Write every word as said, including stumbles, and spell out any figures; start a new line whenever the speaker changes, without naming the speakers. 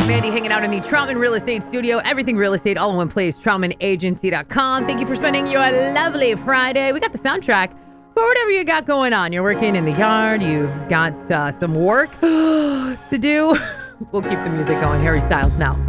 Mandy hanging out in the Trautman Real Estate Studio. Everything real estate, all in one place, trautman agency dot com. Thank you for spending your lovely Friday. We got the soundtrack for whatever you got going on. You're working in the yard. You've got uh, some work to do. We'll keep the music going. Harry Styles now.